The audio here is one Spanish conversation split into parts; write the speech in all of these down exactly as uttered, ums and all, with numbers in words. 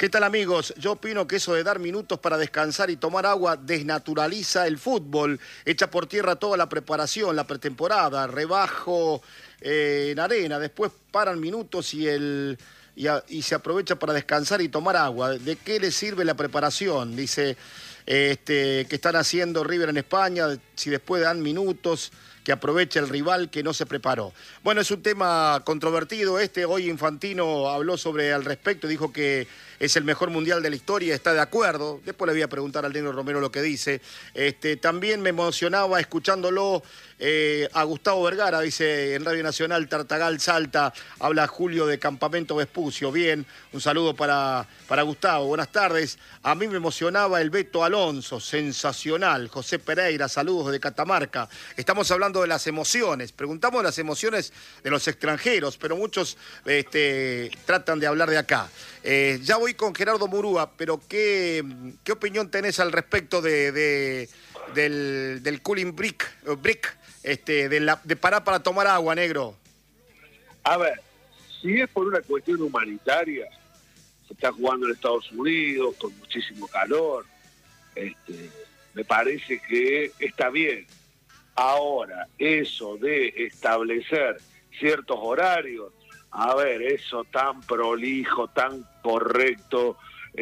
¿Qué tal, amigos? Yo opino que eso de dar minutos para descansar y tomar agua desnaturaliza el fútbol, echa por tierra toda la preparación, la pretemporada, rebajo eh, en arena, después paran minutos y, el, y, a, y se aprovecha para descansar y tomar agua. ¿De qué le sirve la preparación? Dice este, que están haciendo River en España, si después dan minutos, que aproveche el rival que no se preparó. Bueno, es un tema controvertido este. Hoy Infantino habló sobre al respecto, dijo que es el mejor mundial de la historia, está de acuerdo. Después le voy a preguntar al negro Romero lo que dice. Este, también me emocionaba escuchándolo eh, a Gustavo Vergara, dice en Radio Nacional, Tartagal Salta, habla Julio de Campamento Vespucio. Bien, un saludo para, para Gustavo. Buenas tardes. A mí me emocionaba el Beto Alonso, sensacional. José Pereira, saludos de Catamarca. Estamos hablando de las emociones, preguntamos de las emociones de los extranjeros, pero muchos este, tratan de hablar de acá. Eh, ya voy con Gerardo Murúa, pero ¿qué, qué opinión tenés al respecto de, de, del, del cooling brick, brick este, de, la, de parar para tomar agua, negro? A ver, si es por una cuestión humanitaria, se está jugando en Estados Unidos con muchísimo calor, este, me parece que está bien. Ahora, eso de establecer ciertos horarios, a ver, eso tan prolijo, tan correcto,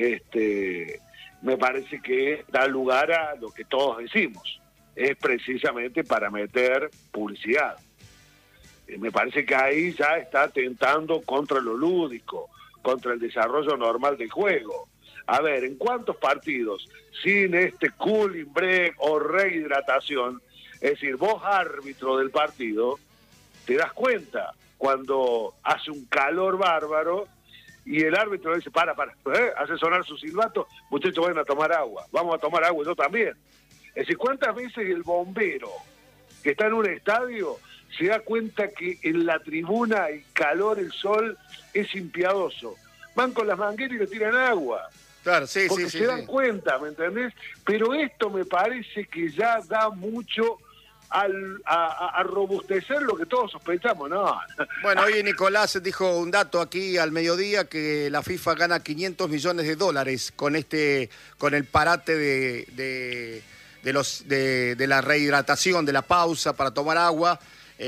este, me parece que da lugar a lo que todos decimos, es precisamente para meter publicidad. Eh, me parece que ahí ya está atentando contra lo lúdico, contra el desarrollo normal del juego. A ver, ¿en cuántos partidos sin este cooling break o rehidratación? Es decir, vos, árbitro del partido, te das cuenta cuando hace un calor bárbaro y el árbitro dice, para, para, ¿eh? hace sonar su silbato, muchachos, vayan a tomar agua, vamos a tomar agua, yo también. Es decir, ¿cuántas veces el bombero que está en un estadio se da cuenta que en la tribuna el calor, el sol, es impiedoso? Van con las mangueras y le tiran agua. Claro, sí, porque sí, se sí, dan sí. cuenta, ¿me entendés? Pero esto me parece que ya da mucho al, a, a robustecer lo que todos sospechamos, ¿no? Bueno, hoy Nicolás dijo un dato aquí al mediodía que la FIFA gana quinientos millones de dólares con este, con el parate de, de, de los de, de la rehidratación, de la pausa para tomar agua.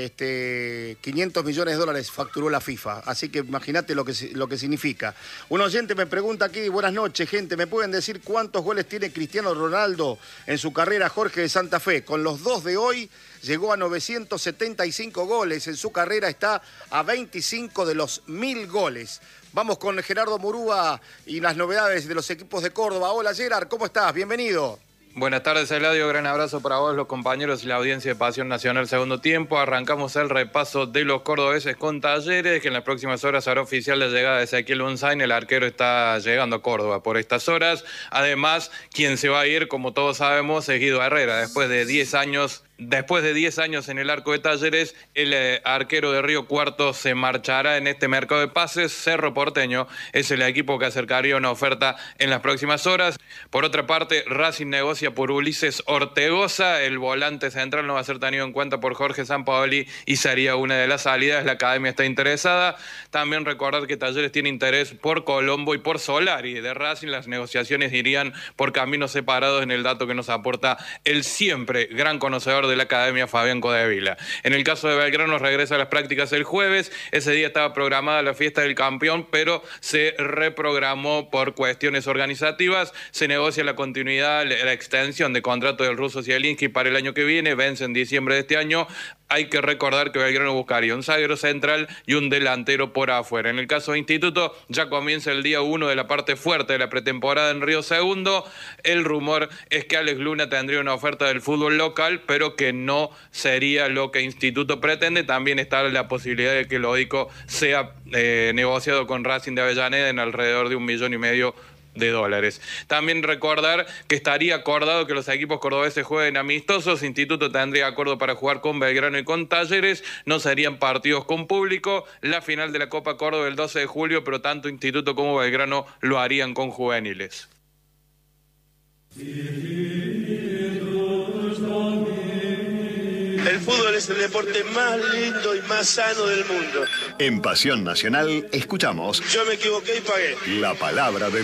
Este, quinientos millones de dólares facturó la FIFA, así que imagínate lo que, lo que significa. Un oyente me pregunta aquí, buenas noches, gente, ¿me pueden decir cuántos goles tiene Cristiano Ronaldo en su carrera? Jorge de Santa Fe, con los dos de hoy llegó a novecientos setenta y cinco goles, en su carrera está a veinticinco de los mil goles. Vamos con Gerardo Murúa y las novedades de los equipos de Córdoba. Hola Gerard, ¿cómo estás? Bienvenido. Buenas tardes, Eladio. Gran abrazo para vos, los compañeros y la audiencia de Pasión Nacional Segundo Tiempo. Arrancamos el repaso de los cordobeses con Talleres, que en las próximas horas hará oficial la llegada de Ezequiel Unzain. El arquero está llegando a Córdoba por estas horas. Además, quien se va a ir, como todos sabemos, es Guido Herrera. Después de diez años... Después de diez años en el arco de Talleres, el eh, arquero de Río Cuarto se marchará en este mercado de pases. Cerro Porteño es el equipo que acercaría una oferta en las próximas horas. Por otra parte, Racing negocia por Ulises Ortegoza. El volante central no va a ser tenido en cuenta por Jorge Sampaoli y sería una de las salidas. La academia está interesada. También recordar que Talleres tiene interés por Colombo y por Solari. De Racing las negociaciones irían por caminos separados, en el dato que nos aporta el siempre gran conocedor de la academia, Fabián Codevila. En el caso de Belgrano, regresa a las prácticas el jueves. Ese día estaba programada la fiesta del campeón, pero se reprogramó por cuestiones organizativas. Se negocia la continuidad, la extensión de contrato del ruso Zielinski para el año que viene, vence en diciembre de este año. Hay que recordar que Belgrano buscaría un zaguero central y un delantero por afuera. En el caso de Instituto, ya comienza el día uno de la parte fuerte de la pretemporada en Río Segundo. El rumor es que Alex Luna tendría una oferta del fútbol local, pero que no sería lo que Instituto pretende. También está la posibilidad de que Lódico sea eh, negociado con Racing de Avellaneda en alrededor de un millón y medio de dólares. También recordar que estaría acordado que los equipos cordobeses jueguen amistosos. Instituto tendría acuerdo para jugar con Belgrano y con Talleres. No serían partidos con público. La final de la Copa Córdoba el doce de julio, pero tanto Instituto como Belgrano lo harían con juveniles. El fútbol es el deporte más lindo y más sano del mundo. En Pasión Nacional escuchamos Yo me equivoqué y pagué. La palabra de